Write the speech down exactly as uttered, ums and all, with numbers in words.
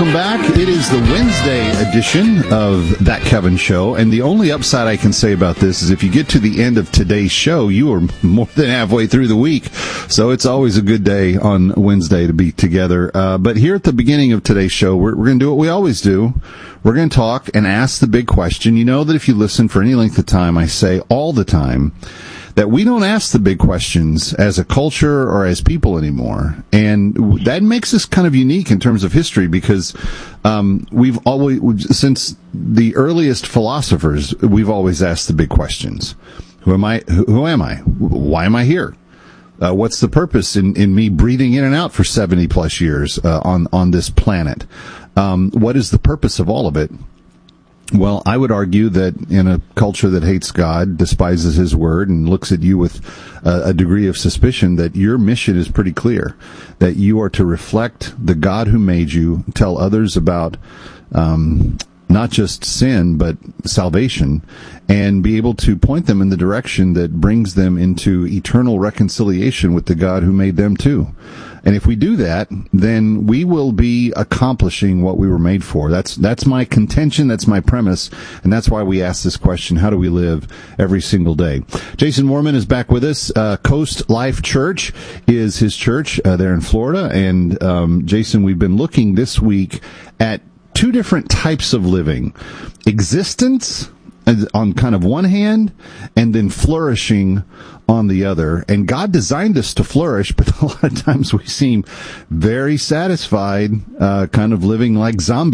welcome back. It is the Wednesday edition of That Kevin Show, and the only upside I can say about this is if you get to the end of today's show, you are more than halfway through the week, so it's always a good day on Wednesday to be together. Uh, but here at the beginning of today's show, we're, we're going to do what we always do. We're going to talk and ask the big question. You know that if you listen for any length of time, I say all the time that we don't ask the big questions as a culture or as people anymore. And that makes us kind of unique in terms of history because um, we've always, since the earliest philosophers, we've always asked the big questions. Who am I? Who am I? Why am I here? Uh, what's the purpose in, in me breathing in and out for seventy plus years uh, on, on this planet? Um, what is the purpose of all of it? Well, I would argue that in a culture that hates God, despises His Word, and looks at you with uh, a degree of suspicion, that your mission is pretty clear, that you are to reflect the God who made you, tell others about um, not just sin, but salvation, and be able to point them in the direction that brings them into eternal reconciliation with the God who made them too. And if we do that, then we will be accomplishing what we were made for. That's that's my contention, that's my premise, and that's why we ask this question, how do we live every single day? Jason Moorman is back with us. Uh, Coast Life Church is his church uh, there in Florida. And um, Jason, we've been looking this week at two different types of living. Existence on kind of one hand, and then flourishing on the other. And God designed us to flourish, but a lot of times we seem very satisfied, uh, kind of living like zombies.